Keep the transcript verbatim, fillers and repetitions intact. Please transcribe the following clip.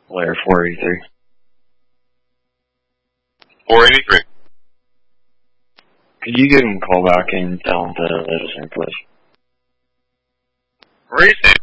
Layer four eighty-three. four eighty-three. Could you give him a call back and tell him to let us in, please? Reason.